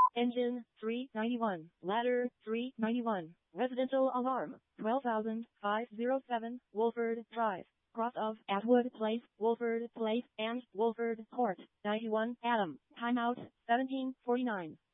Engine 391. Ladder 391. Residential alarm 12,507 Wolford Drive. Cross of Atwood Place, Wolford Place, and Wolford Court. 91 Adam. Timeout 17:49.